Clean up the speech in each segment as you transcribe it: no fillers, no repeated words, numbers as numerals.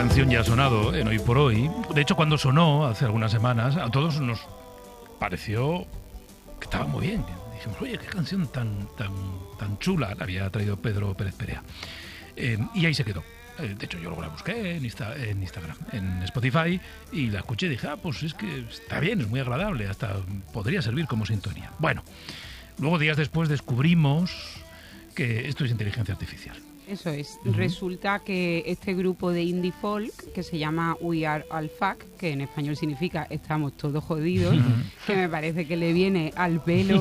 canción ya ha sonado en Hoy por Hoy. De hecho, cuando sonó hace algunas semanas, a todos nos pareció que estaba muy bien. Dijimos, oye, qué canción tan chula la había traído Pedro Pérez Perea. Y ahí se quedó. De hecho, yo luego la busqué en Instagram, en Spotify, y la escuché y dije, pues es que está bien, es muy agradable, hasta podría servir como sintonía. Bueno, luego días después descubrimos que esto es inteligencia artificial. Eso es. Resulta que este grupo de indie folk, que se llama We Are All Fuck, que en español significa estamos todos jodidos, que me parece que le viene al pelo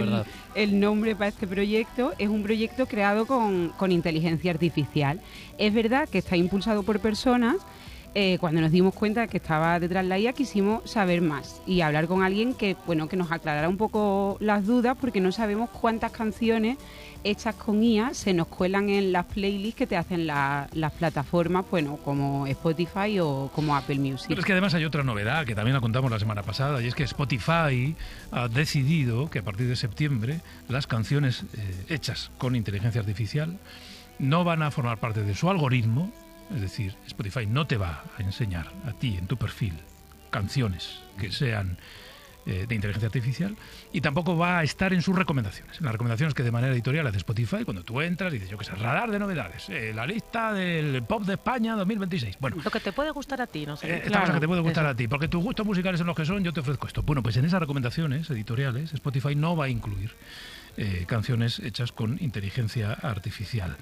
el nombre para este proyecto, es un proyecto creado con inteligencia artificial. Es verdad que está impulsado por personas. Cuando nos dimos cuenta de que estaba detrás la IA, quisimos saber más y hablar con alguien que nos aclarara un poco las dudas, porque no sabemos cuántas canciones hechas con IA se nos cuelan en las playlists que te hacen las plataformas, como Spotify o como Apple Music. Pero es que además hay otra novedad que también la contamos la semana pasada, y es que Spotify ha decidido que a partir de septiembre las canciones hechas con inteligencia artificial no van a formar parte de su algoritmo. Es decir, Spotify no te va a enseñar a ti en tu perfil canciones que sean de inteligencia artificial, y tampoco va a estar en sus recomendaciones. En las recomendaciones que de manera editorial hace Spotify, cuando tú entras y dices, yo qué sé, radar de novedades, la lista del pop de España 2026. Bueno, lo que te puede gustar a ti, no sé. Esta cosa que te puede gustar a ti, porque tus gustos musicales son los que son, yo te ofrezco esto. Bueno, pues en esas recomendaciones editoriales Spotify no va a incluir canciones hechas con inteligencia artificial.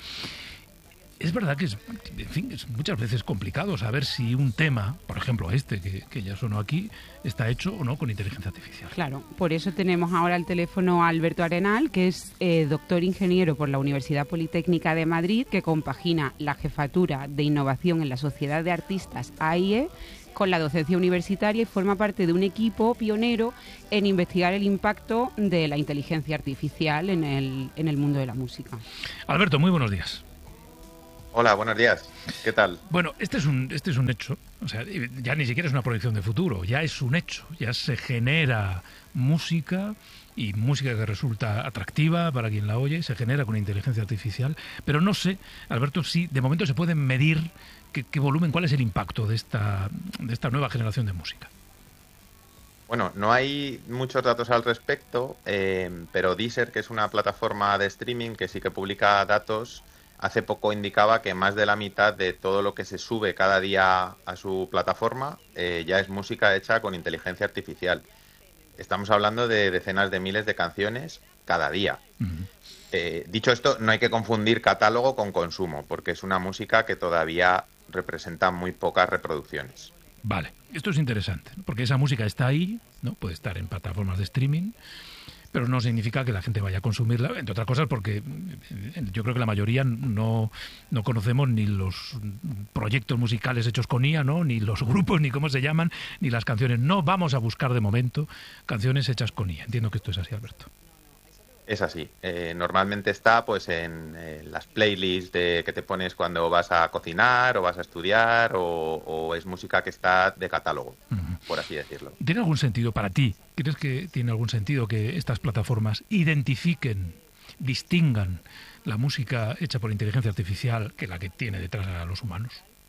Es verdad que es muchas veces complicado saber si un tema, por ejemplo que ya sonó aquí, está hecho o no con inteligencia artificial. Claro, por eso tenemos ahora al teléfono a Alberto Arenal, que es doctor ingeniero por la Universidad Politécnica de Madrid, que compagina la jefatura de innovación en la Sociedad de Artistas AIE con la docencia universitaria y forma parte de un equipo pionero en investigar el impacto de la inteligencia artificial en el mundo de la música. Alberto, muy buenos días. Hola, buenos días. ¿Qué tal? Bueno, este es un hecho. O sea, ya ni siquiera es una proyección de futuro, ya es un hecho. Ya se genera música, y música que resulta atractiva para quien la oye, se genera con inteligencia artificial. Pero no sé, Alberto, si de momento se puede medir qué volumen, cuál es el impacto de esta nueva generación de música. Bueno, no hay muchos datos al respecto, pero Deezer, que es una plataforma de streaming que sí que publica datos, hace poco indicaba que más de la mitad de todo lo que se sube cada día a su plataforma ya es música hecha con inteligencia artificial. Estamos hablando de decenas de miles de canciones cada día. Dicho esto, no hay que confundir catálogo con consumo, porque es una música que todavía representa muy pocas reproducciones. Vale, esto es interesante, porque esa música está ahí, ¿no? Puede estar en plataformas de streaming, pero no significa que la gente vaya a consumirla, entre otras cosas porque yo creo que la mayoría no conocemos ni los proyectos musicales hechos con IA, ¿no? Ni los grupos, ni cómo se llaman, ni las canciones. No vamos a buscar de momento canciones hechas con IA. Entiendo que esto es así, Alberto. Es así. Normalmente está pues en las playlists que te pones cuando vas a cocinar o vas a estudiar, o es música que está de catálogo, por así decirlo. ¿Tiene algún sentido para ti? ¿Crees que tiene algún sentido que estas plataformas identifiquen, distingan la música hecha por inteligencia artificial que la que tiene detrás a los humanos?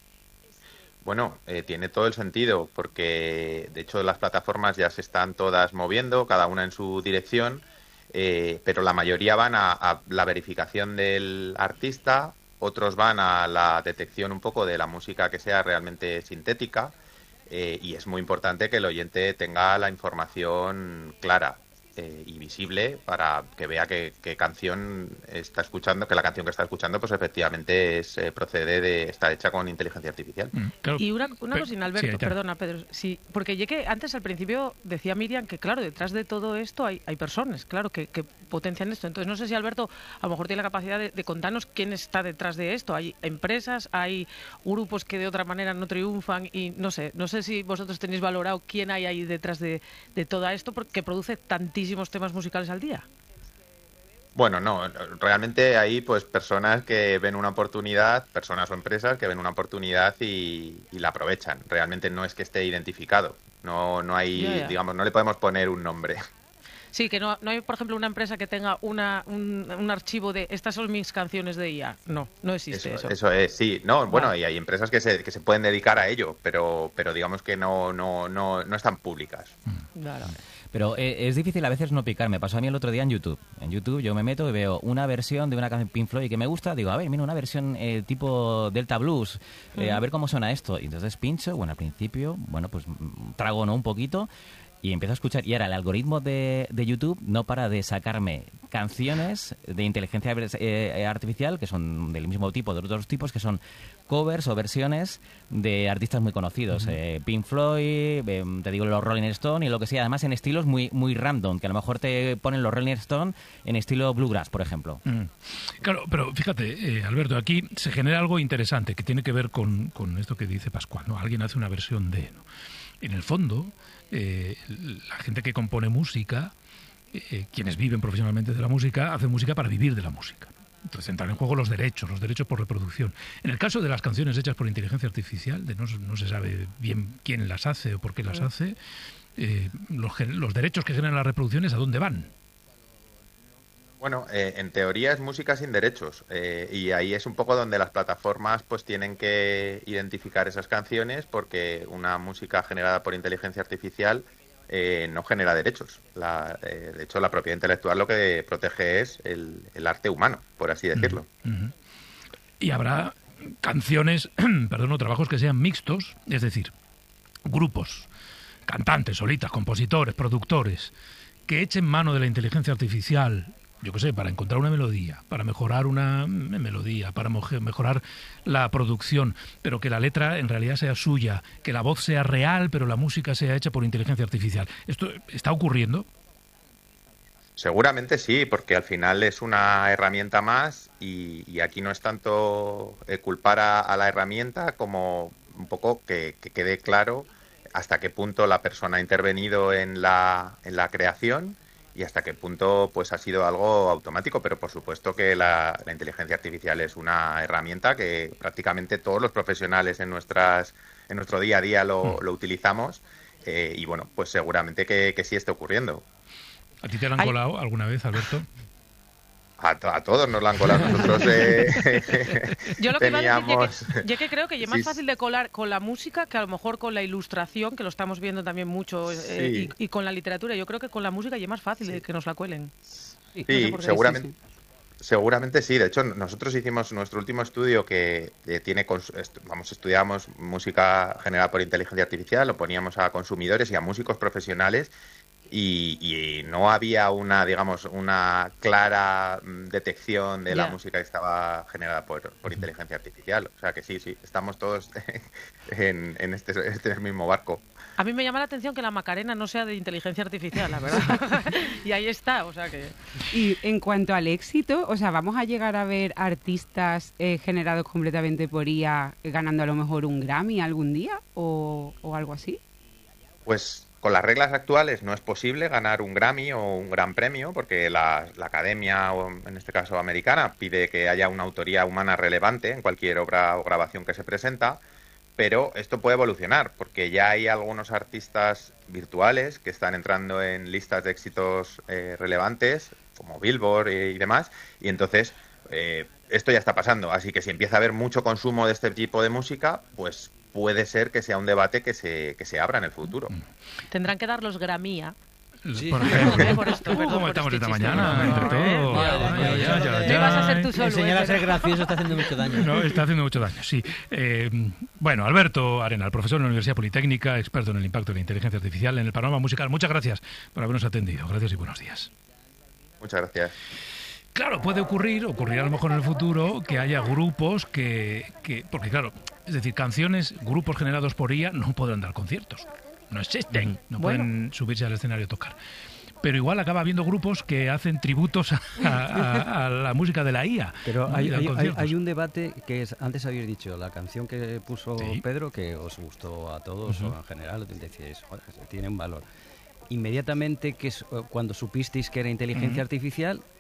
Bueno, tiene todo el sentido, porque de hecho las plataformas ya se están todas moviendo, cada una en su dirección. Pero la mayoría van a la verificación del artista, otros van a la detección un poco de la música que sea realmente sintética, y es muy importante que el oyente tenga la información clara y visible para que vea qué canción está escuchando, que la canción que está escuchando pues efectivamente está hecha con inteligencia artificial. Claro. Y una cosina, Alberto, sí, perdona, Pedro, sí, porque llegué antes al principio decía Miriam que claro, detrás de todo esto hay personas, claro, que potencian esto. Entonces no sé si Alberto a lo mejor tiene la capacidad de contarnos quién está detrás de esto. Hay empresas, hay grupos que de otra manera no triunfan, y no sé si vosotros tenéis valorado quién hay ahí detrás de todo esto, porque produce tantísimos temas musicales al día. Bueno, no, realmente hay pues personas que ven una oportunidad, personas o empresas que ven una oportunidad y la aprovechan. Realmente no es que esté identificado, no hay, digamos, no le podemos poner un nombre. Sí, que no hay, por ejemplo, una empresa que tenga un archivo de estas son mis canciones de IA. No existe eso. Eso es, sí. No, bueno, y hay empresas que se pueden dedicar a ello, pero digamos que no están públicas. Claro. Pero es difícil a veces no picar. Me pasó a mí el otro día en YouTube. En YouTube yo me meto y veo una versión de una canción Pink Floyd que me gusta. Digo, a ver, mira, una versión tipo Delta Blues. A ver cómo suena esto. Y entonces pincho. Bueno, al principio, bueno, pues trago un poquito y empiezo a escuchar. Y ahora el algoritmo de YouTube no para de sacarme canciones de inteligencia artificial que son del mismo tipo, de otros tipos, que son covers o versiones de artistas muy conocidos. Pink Floyd, te digo los Rolling Stone y lo que sea. Además en estilos muy, muy random, que a lo mejor te ponen los Rolling Stone en estilo bluegrass, por ejemplo. Claro, pero fíjate, Alberto, aquí se genera algo interesante que tiene que ver con esto que dice Pascual, ¿no? Alguien hace una versión de... ¿no? En el fondo, la gente que compone música, quienes viven profesionalmente de la música, hacen música para vivir de la música. Entonces entran en juego los derechos por reproducción. En el caso de las canciones hechas por inteligencia artificial, no se sabe bien quién las hace o por qué las hace, los derechos que generan las reproducciones, ¿a dónde van? Bueno, en teoría es música sin derechos y ahí es un poco donde las plataformas pues tienen que identificar esas canciones, porque una música generada por inteligencia artificial no genera derechos. De hecho, la propiedad intelectual lo que protege es el arte humano, por así decirlo. Y habrá canciones, o trabajos que sean mixtos, es decir, grupos, cantantes, solistas, compositores, productores, que echen mano de la inteligencia artificial, yo qué sé, para encontrar una melodía, para mejorar una melodía, para mejorar la producción, pero que la letra en realidad sea suya, que la voz sea real, pero la música sea hecha por inteligencia artificial. ¿Esto está ocurriendo? Seguramente sí, porque al final es una herramienta más y aquí no es tanto culpar a la herramienta como un poco que quede claro hasta qué punto la persona ha intervenido en la creación y hasta qué punto pues ha sido algo automático, pero por supuesto que la inteligencia artificial es una herramienta que prácticamente todos los profesionales en nuestro día a día lo utilizamos y bueno, pues seguramente que sí esté ocurriendo. ¿A ti te la han colado alguna vez, Alberto? A todos nos la han colado. Nosotros yo lo que teníamos... yo que creo que es más fácil de colar con la música que a lo mejor con la ilustración, que lo estamos viendo también mucho, y con la literatura. Yo creo que con la música ya es más fácil de que nos la cuelen. Sí, no sé seguramente. Seguramente sí. De hecho, nosotros hicimos nuestro último estudio que estudiábamos música generada por inteligencia artificial, lo poníamos a consumidores y a músicos profesionales. Y no había una clara detección de la música que estaba generada por inteligencia artificial. O sea que sí, estamos todos en este mismo barco. A mí me llama la atención que la Macarena no sea de inteligencia artificial, la verdad. Y ahí está, o sea que... Y en cuanto al éxito, o sea, ¿vamos a llegar a ver artistas generados completamente por IA ganando a lo mejor un Grammy algún día o algo así? Pues... con las reglas actuales no es posible ganar un Grammy o un gran premio porque la academia, o en este caso americana, pide que haya una autoría humana relevante en cualquier obra o grabación que se presenta, pero esto puede evolucionar porque ya hay algunos artistas virtuales que están entrando en listas de éxitos relevantes como Billboard y demás, y entonces esto ya está pasando, así que si empieza a haber mucho consumo de este tipo de música, pues puede ser que sea un debate que se abra en el futuro. Tendrán que dar los Grammy. Sí. Por ejemplo, ¿cómo estamos esta mañana? Entre todos. Ya vas a ser tú solo. Enseñar a ser gracioso está haciendo mucho daño. No, está haciendo mucho daño, sí. Bueno, Alberto Arenal, profesor en la Universidad Politécnica, experto en el impacto de la inteligencia artificial en el panorama musical. Muchas gracias por habernos atendido. Gracias y buenos días. Muchas gracias. Claro, puede ocurrir a lo mejor en el futuro, que haya grupos porque claro, es decir, grupos generados por IA no podrán dar conciertos, no existen, no pueden subirse al escenario a tocar. Pero igual acaba habiendo grupos que hacen tributos a la música de la IA. Pero hay un debate que es, antes habéis dicho, la canción que puso Pedro, que os gustó a todos, o en general, decíais, tiene un valor. Inmediatamente, cuando supisteis que era inteligencia artificial,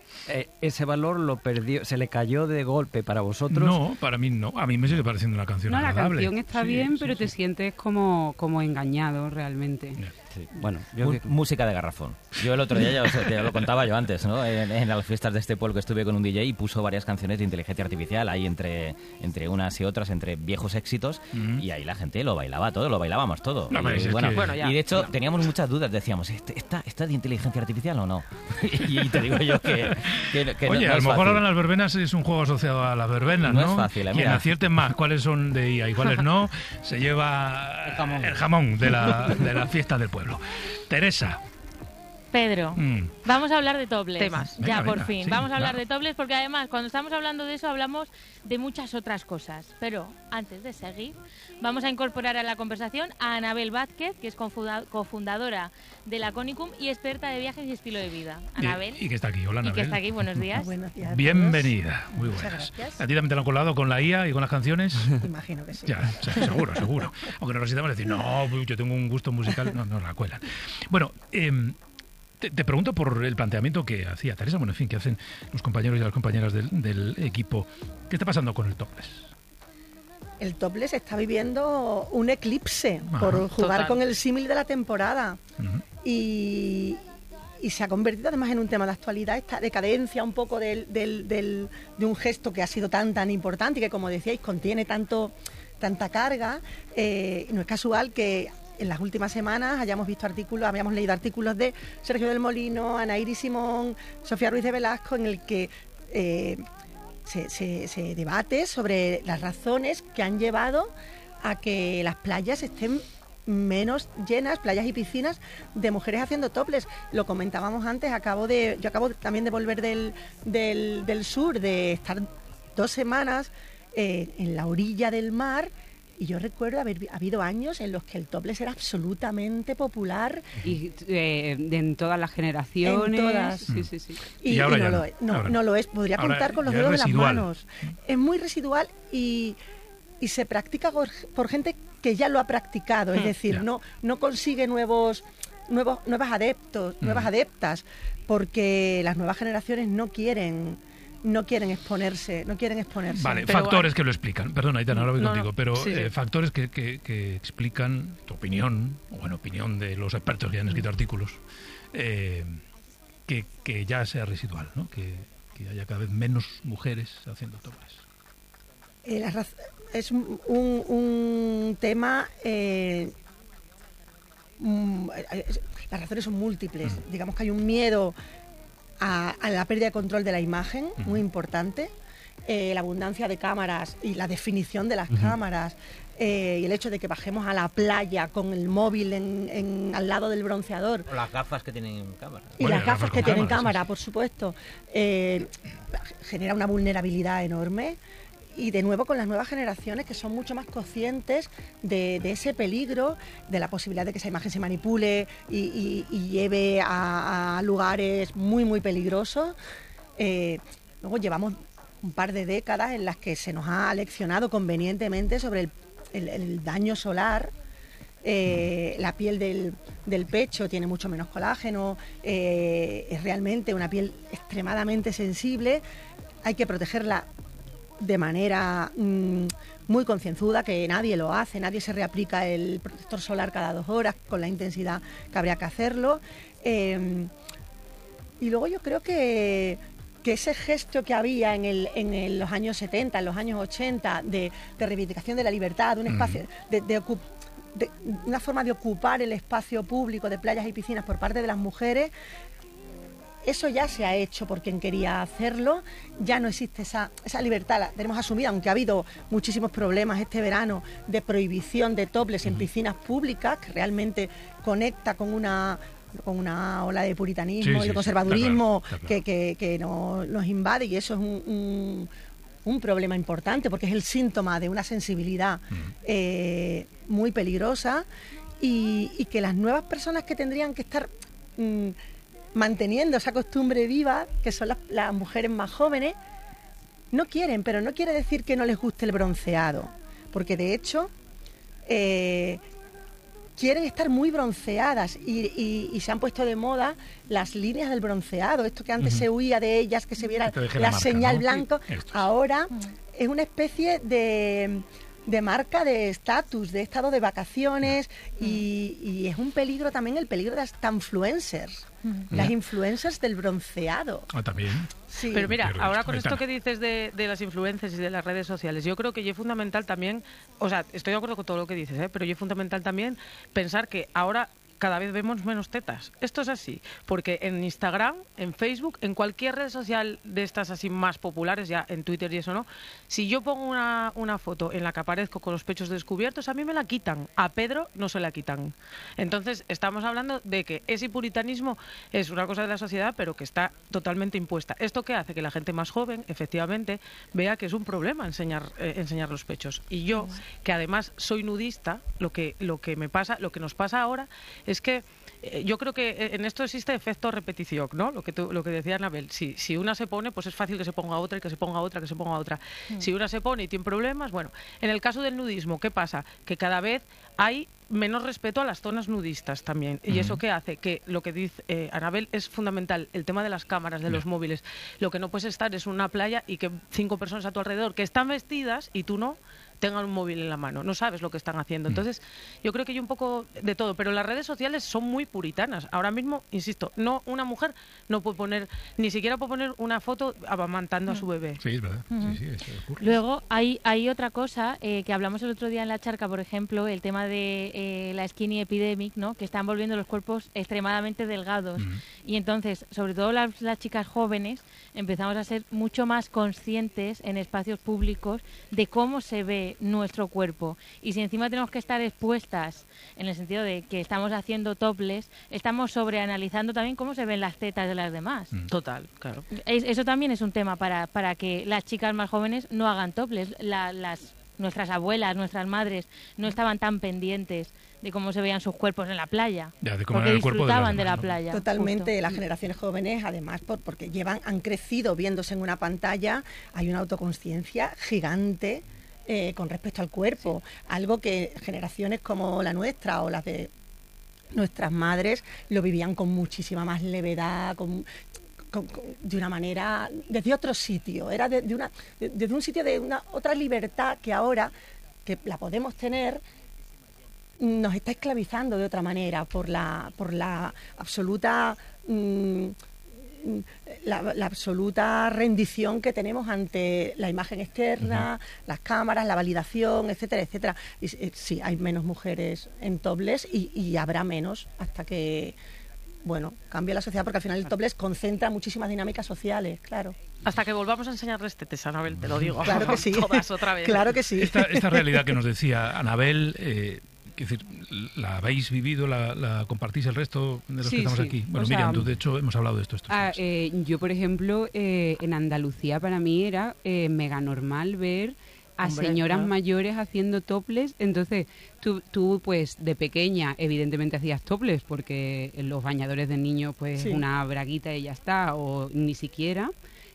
ese valor lo perdió, se le cayó de golpe para vosotros. No, para mí no. A mí me sigue pareciendo una canción agradable. La canción está bien, pero te sientes como engañado realmente. Sí. Bueno, música de garrafón. Yo el otro día, ya lo contaba yo antes, ¿no? En las fiestas de este pueblo que estuve con un DJ y puso varias canciones de inteligencia artificial ahí entre unas y otras, entre viejos éxitos, y ahí la gente lo bailaba todo, lo bailábamos todo. No, y de hecho teníamos muchas dudas, decíamos, ¿está de inteligencia artificial o no? Y te digo yo que oye, no a lo es mejor fácil. ahora las verbenas es un juego asociado a las verbenas, ¿no? No es fácil, Quien acierte más cuáles son de IA y cuáles no, se lleva el jamón de la fiesta del pueblo. Teresa. Pedro, vamos a hablar de topless. Temas. Ya, Venga, por fin. sí, Vamos a hablar claro. de topless porque además cuando estamos hablando de eso hablamos de muchas otras cosas. Pero antes de seguir, vamos a incorporar a la conversación a Anabel Vázquez, que es cofundadora de la Conicum y experta de viajes y estilo de vida. Anabel. Y que está aquí. Hola, Anabel. Y que está aquí. Buenos días. Buenos días. Bienvenida. Muy buenas. Muchas gracias. ¿A ti también te lo han colado con la IA y con las canciones? Imagino que sí. Ya, seguro. Aunque no necesitamos decir, no, yo tengo un gusto musical, no la cuelan. Bueno, te pregunto por el planteamiento que hacía Teresa, bueno, en fin, que hacen los compañeros y las compañeras del equipo. ¿Qué está pasando con el topless? El topless está viviendo un eclipse por jugar total. con el símil de la temporada. Uh-huh. Y se ha convertido además en un tema de actualidad, esta decadencia un poco de un gesto que ha sido tan importante y que, como decíais, contiene tanta carga. No es casual que en las últimas semanas habíamos leído artículos de Sergio del Molino, Ana Iris Simón, Sofía Ruiz de Velasco, en el que se debate sobre las razones que han llevado a que las playas estén menos llenas, playas y piscinas de mujeres haciendo topless. Lo comentábamos antes, yo acabo también de volver del sur, de estar 2 semanas en la orilla del mar. Y yo recuerdo haber habido años en los que el topless era absolutamente popular. Y en todas las generaciones. En todas. Sí. Y ahora ya no lo es. Podría ahora contar con los ya dedos es de las residual. manos. Es muy residual y se practica por gente que ya lo ha practicado. Es decir, ya. no consigue nuevos adeptos, nuevas adeptas, porque las nuevas generaciones no quieren exponerse. Vale, Pero factores que lo explican. Perdona, Aitana, ahora voy No, contigo, pero sí. factores que explican tu opinión, o en opinión de los expertos que han escrito artículos, que ya sea residual, ¿no? Que haya cada vez menos mujeres haciendo topless. Es un tema... las razones son múltiples. Digamos que hay un miedo a la pérdida de control de la imagen, muy importante. La abundancia de cámaras y la definición de las cámaras, y el hecho de que bajemos a la playa con el móvil al lado del bronceador. O las gafas que tienen cámara. Y Bueno, las gafas que con tienen cámaras, cámara, sí. por supuesto, genera una vulnerabilidad enorme. Y de nuevo con las nuevas generaciones que son mucho más conscientes de ese peligro, de la posibilidad de que esa imagen se manipule y lleve a lugares muy peligrosos. Luego llevamos un par de décadas en las que se nos ha leccionado convenientemente sobre el daño solar. La piel del pecho tiene mucho menos colágeno, es realmente una piel extremadamente sensible, hay que protegerla de manera muy concienzuda, que nadie lo hace, nadie se reaplica el protector solar cada 2 horas con la intensidad que habría que hacerlo. Y luego yo creo que ese gesto que había en los años 70, en los años 80, de reivindicación de la libertad, de un espacio, de una forma de ocupar el espacio público de playas y piscinas por parte de las mujeres, eso ya se ha hecho por quien quería hacerlo, ya no existe esa libertad, la tenemos asumida, aunque ha habido muchísimos problemas este verano de prohibición de topless en piscinas públicas, que realmente conecta con una ola de puritanismo y de conservadurismo está claro. que nos invade, y eso es un problema importante, porque es el síntoma de una sensibilidad muy peligrosa, y que las nuevas personas que tendrían que estar manteniendo esa costumbre viva, que son las mujeres más jóvenes, no quieren, pero no quiere decir que no les guste el bronceado, porque de hecho quieren estar muy bronceadas y se han puesto de moda las líneas del bronceado, esto que antes se huía de ellas, que se viera la marca, señal, ¿no? Blanco, ahora es una especie de marca de estatus, de estado de vacaciones y es un peligro también el peligro de las influencers. Las influencers del bronceado. También. Sí. Pero mira, ahora con esto que dices de las influencers y de las redes sociales, yo creo que es fundamental también, o sea, estoy de acuerdo con todo lo que dices, pero es fundamental también pensar que ahora cada vez vemos menos tetas. Esto es así, porque en Instagram, en Facebook, en cualquier red social de estas así más populares, ya en Twitter y eso no, si yo pongo una foto en la que aparezco con los pechos descubiertos, a mí me la quitan, a Pedro no se la quitan. Entonces, estamos hablando de que ese puritanismo es una cosa de la sociedad, pero que está totalmente impuesta. ¿Esto qué hace? Que la gente más joven, efectivamente, vea que es un problema enseñar los pechos. Y yo, que además soy nudista, lo que nos pasa ahora es que yo creo que en esto existe efecto repetición, ¿no? Lo que decía Anabel. Si una se pone, pues es fácil que se ponga otra y que se ponga otra, que se ponga otra. Si una se pone y tiene problemas, bueno, en el caso del nudismo, ¿qué pasa? Que cada vez hay menos respeto a las zonas nudistas también. ¿Y eso qué hace? Que lo que dice Anabel es fundamental, el tema de las cámaras, de los móviles. Lo que no puedes estar es una playa y que 5 personas a tu alrededor que están vestidas y tú no, tengan un móvil en la mano, no sabes lo que están haciendo. Entonces, yo creo que hay un poco de todo, pero las redes sociales son muy puritanas. Ahora mismo, insisto, no, una mujer no puede poner, ni siquiera puede poner una foto amamantando a su bebé. Sí, es verdad. Sí, eso ocurre. Luego, hay otra cosa que hablamos el otro día en La Charca, por ejemplo, el tema de la skinny epidemic, ¿no? Que están volviendo los cuerpos extremadamente delgados. Y entonces, sobre todo las chicas jóvenes, empezamos a ser mucho más conscientes en espacios públicos de cómo se ve nuestro cuerpo, y si encima tenemos que estar expuestas en el sentido de que estamos haciendo topless, estamos sobreanalizando también cómo se ven las tetas de las demás. Total, claro. Eso también es un tema para que las chicas más jóvenes no hagan topless. Nuestras abuelas, nuestras madres no estaban tan pendientes de cómo se veían sus cuerpos en la playa, porque disfrutaban de la playa. Totalmente, justo. Las generaciones jóvenes, además, porque han crecido viéndose en una pantalla, hay una autoconsciencia gigante con respecto al cuerpo, algo que generaciones como la nuestra o las de nuestras madres lo vivían con muchísima más levedad, de una manera, desde otro sitio, era desde un sitio de una otra libertad que ahora, que la podemos tener, nos está esclavizando de otra manera por la absoluta la absoluta rendición que tenemos ante la imagen externa, las cámaras, la validación, etcétera, etcétera. Y, sí, hay menos mujeres en topless y habrá menos hasta que, cambie la sociedad, porque al final el topless concentra muchísimas dinámicas sociales, claro. Hasta que volvamos a enseñarles tetas, Anabel, te lo digo. Claro que sí. Todas otra vez. Claro que sí. Esta realidad que nos decía Anabel, es decir, ¿la habéis vivido, la compartís el resto de los que estamos aquí? Bueno, Miriam, tú de hecho hemos hablado de esto estos días. Yo, por ejemplo, en Andalucía para mí era mega normal ver a señoras mayores haciendo topless. Entonces, tú pues de pequeña evidentemente hacías topless porque en los bañadores de niños pues una braguita y ya está, o ni siquiera.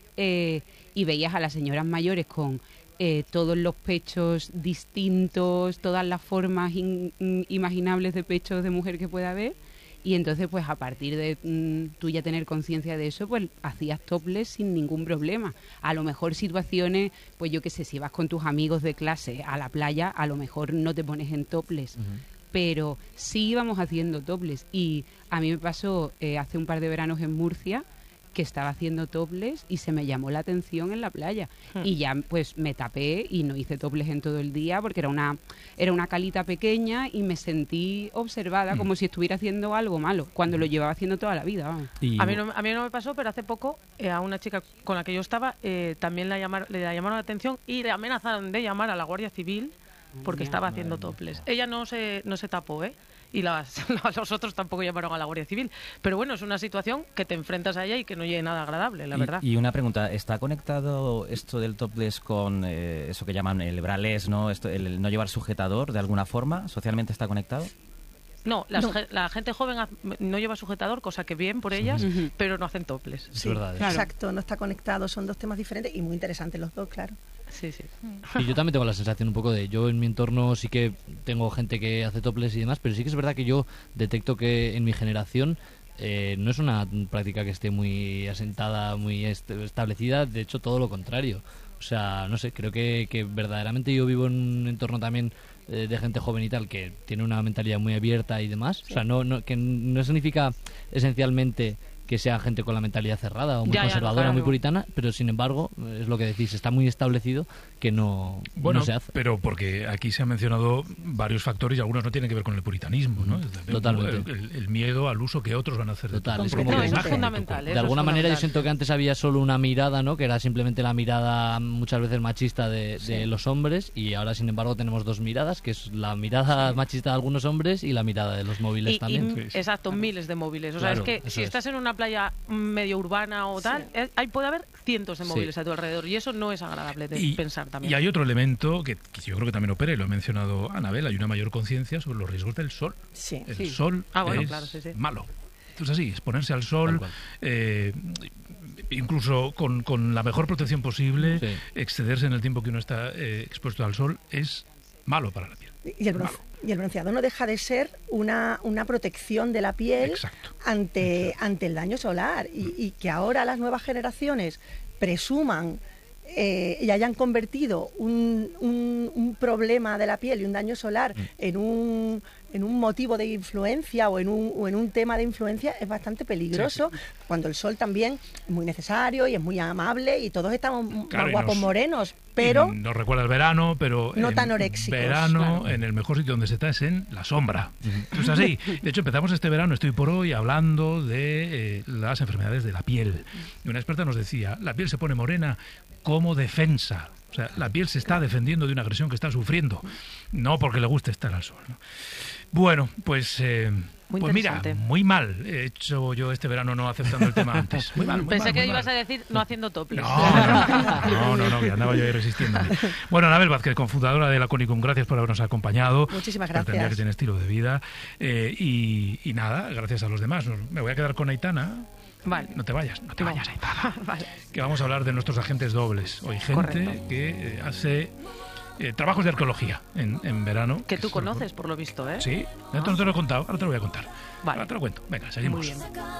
Y veías a las señoras mayores con todos los pechos distintos, todas las formas imaginables de pechos de mujer que pueda haber, y entonces pues a partir de tú ya tener conciencia de eso, pues hacías topless sin ningún problema. A lo mejor situaciones, pues yo qué sé, si vas con tus amigos de clase a la playa, a lo mejor no te pones en topless, pero sí íbamos haciendo topless. Y a mí me pasó hace un par de veranos en Murcia, que estaba haciendo topless y se me llamó la atención en la playa. Y ya pues me tapé y no hice topless en todo el día porque era una calita pequeña y me sentí observada como si estuviera haciendo algo malo, cuando lo llevaba haciendo toda la vida. A mí no me pasó, pero hace poco a una chica con la que yo estaba también le llamaron la atención y le amenazaron de llamar a la Guardia Civil porque estaba haciendo topless. Ella no se tapó, y los otros tampoco llamaron a la Guardia Civil. Pero bueno, es una situación que te enfrentas a ella y que no llegue nada agradable, la verdad. Y una pregunta, ¿está conectado esto del topless con eso que llaman el braless, ¿no? El no llevar sujetador de alguna forma? ¿Socialmente está conectado? No, la gente joven no lleva sujetador, cosa que bien por ellas, pero no hacen topless. Sí, verdad, claro. Exacto, no está conectado, son dos temas diferentes y muy interesantes los dos, claro. Sí, sí. Y yo también tengo la sensación un poco de... Yo en mi entorno sí que tengo gente que hace topless y demás, pero sí que es verdad que yo detecto que en mi generación no es una práctica que esté muy asentada, muy establecida, de hecho todo lo contrario. O sea, no sé, creo que verdaderamente yo vivo en un entorno también de gente joven y tal, que tiene una mentalidad muy abierta y demás. Sí. O sea, que no significa esencialmente que sea gente con la mentalidad cerrada o muy conservadora, claro, muy puritana, pero sin embargo, es lo que decís, está muy establecido que no se hace. Pero porque aquí se han mencionado varios factores y algunos no tienen que ver con el puritanismo, ¿no? Totalmente. El miedo al uso que otros van a hacer. Total, es como que es fundamental. De alguna manera yo siento que antes había solo una mirada, ¿no? Que era simplemente la mirada muchas veces machista de los hombres, y ahora sin embargo tenemos dos miradas, que es la mirada machista de algunos hombres y la mirada de los móviles también. Exacto, miles de móviles. O sea, es que si estás en una playa medio urbana o tal, ahí puede haber cientos de móviles a tu alrededor, y eso no es agradable de pensar también. Y hay otro elemento que yo creo que también opera, y lo ha mencionado Anabel, hay una mayor conciencia sobre los riesgos del sol. Sí. El sol es malo. Entonces así, exponerse al sol, incluso con la mejor protección posible, excederse en el tiempo que uno está expuesto al sol es malo para la piel. Y el bronceado no deja de ser una protección de la piel ante el daño solar, y que ahora las nuevas generaciones presuman y hayan convertido un problema de la piel y un daño solar en un motivo de influencia o en un tema de influencia, es bastante peligroso, cuando el sol también es muy necesario y es muy amable y todos estamos más guapos morenos, pero nos recuerda el verano, pero no tan oréxicos. Verano, en el mejor sitio donde se está es en la sombra. Entonces así, de hecho empezamos este verano, estoy por hoy, hablando de las enfermedades de la piel. Y una experta nos decía, la piel se pone morena como defensa. O sea, la piel se está defendiendo de una agresión que está sufriendo, no porque le guste estar al sol, ¿no? Bueno, pues mira, muy mal he hecho yo este verano no aceptando el tema antes. Muy mal, Pensé que ibas a decir no haciendo topless. No, que andaba yo ahí resistiendo. Bueno, Anabel Vázquez, cofundadora de la Conicum, gracias por habernos acompañado. Muchísimas gracias. Pretendía que tiene estilo de vida. Y nada, gracias a los demás. Me voy a quedar con Aitana. Vale. No te vayas, Aitana. Vale. Que vamos a hablar de nuestros agentes dobles. Hoy gente que hace trabajos de arqueología en verano. Que tú conoces, por lo visto, ¿eh? Sí, no te lo he contado, ahora te lo voy a contar. Vale. Ahora te lo cuento. Venga, seguimos. Muy bien.